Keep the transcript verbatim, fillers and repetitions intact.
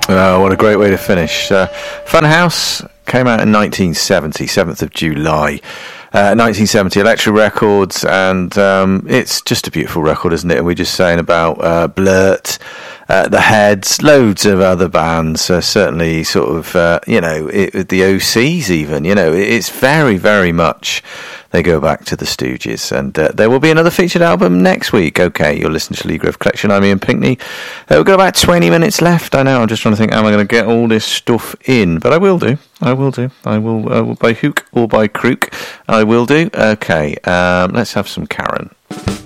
Oh, what a great way to finish. Uh, Funhouse came out in nineteen seventy, seventh of July. Uh, nineteen seventy, Elektra Records, and um, it's just a beautiful record, isn't it? And we're just saying about uh, Blurt, uh, The Heads, loads of other bands, uh, certainly sort of, uh, you know, it, the O Cs even, you know, it's very, very much, they go back to the Stooges, and uh, there will be another featured album next week. Okay, you're listening to Lee Grove Collection, I'm Ian Pinkney. Uh, we've got about twenty minutes left, I know, I'm just trying to think, how am I going to get all this stuff in? But I will do, I will do, I will, uh, by hook or by crook, I will do. Okay, um, let's have some Karen.